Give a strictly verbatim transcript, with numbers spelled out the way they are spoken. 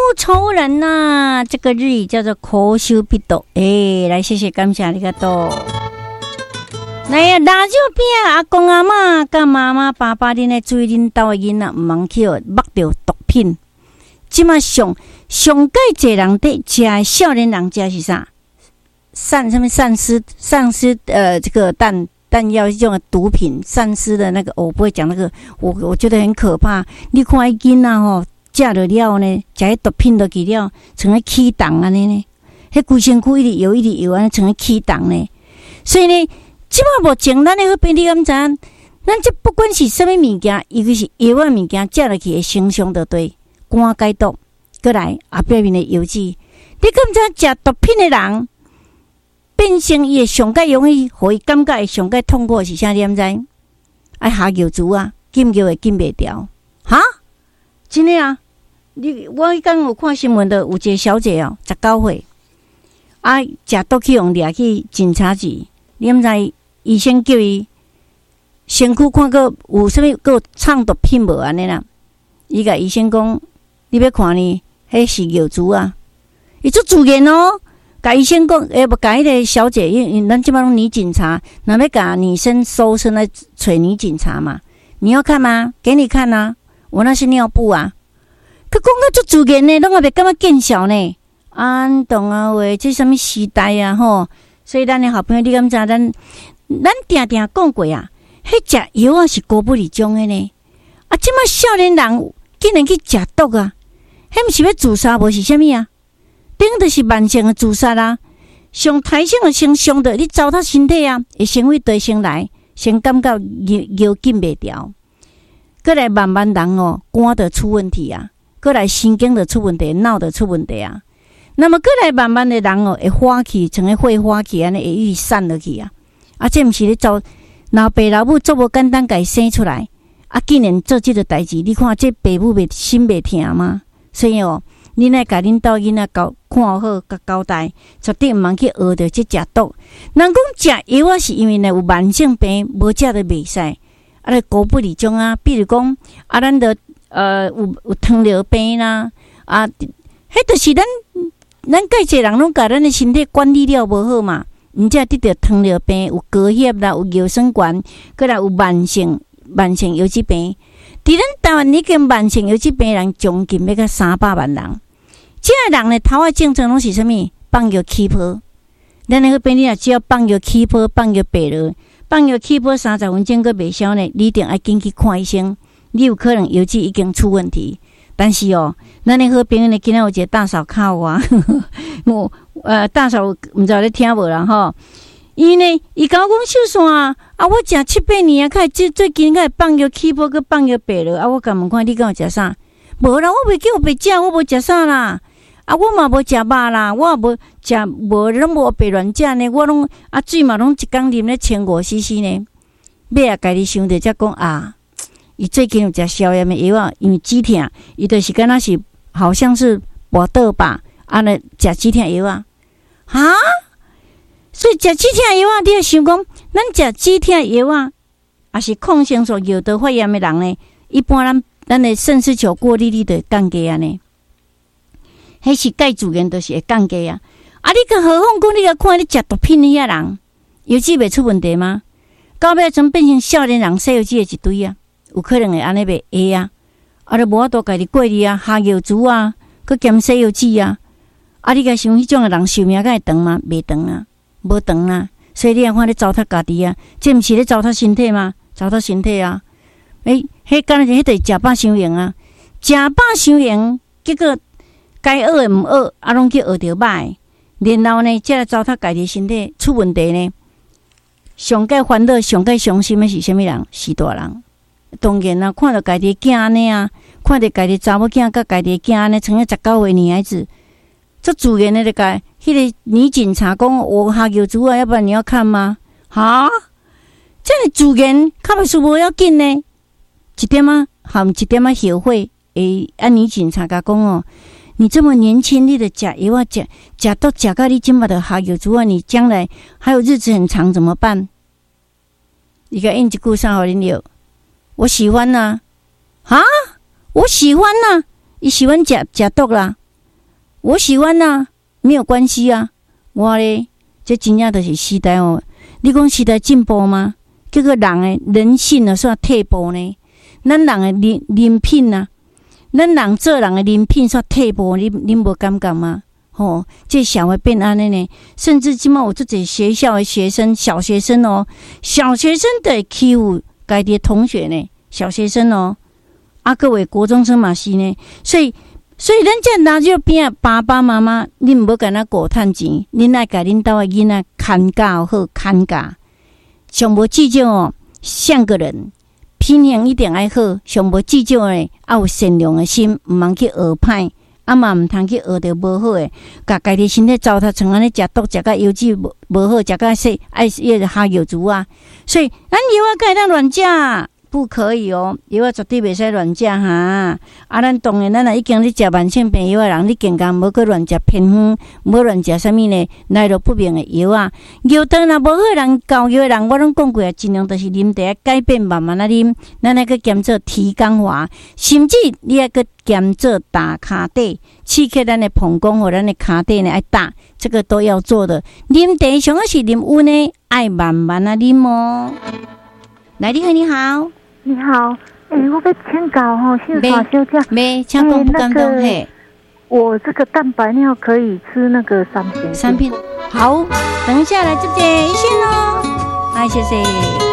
仇人呐、啊！这个日语叫做口修必斗。哎，来谢谢感谢ありがとう。来呀，辣椒边阿公阿嬷甲妈妈爸爸恁来注意恁兜的囡仔，唔通去目着毒品。即马上上界济人伫食的少年人食是啥？散什么散失丧失呃这个弹弹药用的毒品，散失的那个、哦、我不会讲那个，我我觉得很可怕。你看迄囡仔吼，食了了呢，食迄毒品落去了，成个气动安尼呢，迄规身躯一直摇一直摇安尼，成个气动呢。所以呢，即马目前咱的好朋友，你敢知影？咱这不管是什么物件，尤其是药啊物件，食落去会成伤着对肝解毒，过来后壁面的油脂。你敢知影食毒品的人？变成伊会上界容易，互伊感觉会上界痛苦是啥？你毋知？爱下药珠啊，禁药会禁袂掉。哈，真诶啊！你我迄天有看新闻的，有一个小姐哦，十九岁，啊，食毒去用掠去警察局，你毋知？医生叫伊身躯看个有啥物个藏毒品无安尼啦？伊甲医生讲，你要看呢？迄是药珠啊！伊做自愿哦。甲医生讲，诶，不甲迄个小姐，因为咱即摆拢女警察，若要甲女生搜身来找女警察嘛？你要看吗？给你看啊！我那是尿布啊！佮讲个足自然呢，拢也袂感觉见笑呢。安懂啊？喂，这什么时代啊？吼！所以咱的好朋友，你敢知？咱咱定定讲过啊，迄食药啊是高不离种的呢。啊，即摆少年人竟然去食毒啊！迄毋是要自杀无？是啥物啊？顶就是慢性的自杀啊，上台性的先伤到你糟蹋身体啊，会成为对先来，先感觉药药禁袂掉，过来慢慢人哦，肝就出问题啊，过来神经就出问题，脑就出问题啊。那么过来慢慢的人哦，会花气，成个会花气安尼，会一直散落去啊。啊，这毋是咧遭老爸老母做无简单，家生出来，啊，竟然做这个代志，你看这爸母袂心袂疼吗？所以哦。恁爱甲恁兜囡仔交看好，甲交代，绝对毋通去学着即食毒。人讲食药啊，是因为呢有慢性病，无食着袂使。啊，咧高不离种啊，比如讲啊，咱着呃有有糖尿病啦，啊，迄就是咱咱介济人拢甲咱的身体管理了无好嘛，毋则得着糖尿病，有高血啦，有尿酸悬，过来有慢性慢性腰子病。伫咱台湾已经慢性腰子病人将近要到三百万人。这个人呢，头啊症状拢是啥物？放药起泡。咱那个病人啊，只要放药起泡，放药白落，放药起泡三十分钟个袂消呢，你一定要紧去看医生。你有可能腰子已经出问题。但是哦，咱那好朋友呢，今仔有一个大嫂敲我，我呃大嫂毋知道咧听无啦吼。伊呢，伊甲我讲秀线啊，啊我食七八年啊，开最最近开放药起泡，佮放药白落，啊我甲问看你敢有食啥？无啦，我袂叫白食，我无食啥啦。啊，我嘛无食肉啦，我也无食，无拢无白乱食呢。我拢啊水嘛拢一工啉咧千五 C C 呢。尾啊，家己想着才讲啊，伊最近有食消炎的药啊，因为止痛，伊就是敢若是好像是跋倒吧，啊咧食止痛药啊，哈，所以食止痛药啊，你要想讲，咱食止痛药啊，也是抗生素药得发炎的人呢，一般咱咱的肾丝球过滤率就会降低安尼。迄是介自然，就是会降低啊！啊，你更何况讲你甲看你食毒品的遐人，腰子袂出问题吗？到尾怎变成少年人洗腰子的一堆啊？有可能会安尼袂会啊！啊，你无法度家己过滤啊，下药珠啊，佮兼洗腰子啊！啊，你甲想迄种的人寿命敢会长吗？袂长啊，无长啊！所以你要看你糟蹋家己啊，这毋是咧糟蹋身体吗？糟蹋身体啊！诶、欸，迄敢若迄个食饱伤闲啊，食饱伤闲，结果。该学的毋学，啊，拢去学着歹，然后呢，才来糟蹋家己身体出问题呢。上界烦恼、上界伤心的是啥物人？是大人。当然啊，看到家己囝安尼啊，看到家己查某囝甲家己囝安尼，成个十九岁女孩子，这自然的就甲迄个女警察讲：“我下药珠啊，要不然你要看吗？”哈，这样自然，较袂输无要紧呢。一点啊，含一点啊后悔。诶，啊，女警察甲讲哦。你这么年轻，你的假药啊，假假到假到你今把的下药珠啊，你将来还有日子很长怎么办？你个印一句啥好恁了？我喜欢呐、啊，啊，我喜欢呐、啊，伊喜欢假假毒啦， 我喜欢呐、啊，没有关系啊。我咧，这真正就是时代哦。你讲时代进步吗？这个人的人性啊，煞退步呢。咱人的人人品啊，咱人做人的人品煞退步，你你无感觉吗？哦，这社会变安尼呢，甚至即马有做者学校的学生，小学生哦，小学生都会欺负家己的同学呢，小学生哦，啊，各位国中生嘛是呢，所以所以咱这拿这边爸爸妈妈，恁无甲咱顾趁钱，恁爱甲恁兜的囡仔看教好看教，上无至少哦，像个人。品行一定爱好，上无至少诶，要有善良的心，毋通去学歹，啊嘛毋通去学着无好诶，甲家己身体糟蹋成安尼食毒，食甲油脂无无好，食甲说爱迄下药猪啊，所以咱药啊，该当乱食，不可以哦，药啊绝对袂使乱食哈。啊，咱当然咱若已经咧食慢性病药诶人，你更加无去乱食偏方，无乱食啥物呢？来路不明诶药啊，药单若无好人教药诶人，我拢讲过啊，尽量都是啉茶改变慢慢啊啉，咱来去减做提肛化，甚至你还去减做打骹底，刺激咱诶膀胱和咱诶骹底呢爱打，这个都要做的。啉茶上啊是啉温呢，爱慢慢啊啉哦。来，你好，你好。 你好，哎、欸，我要请教哈，杏花小姐， 没，请讲不敢动嘿。 我这个蛋白尿可以吃那个三片， 三片，好，等一下来这边先哦，好，谢谢。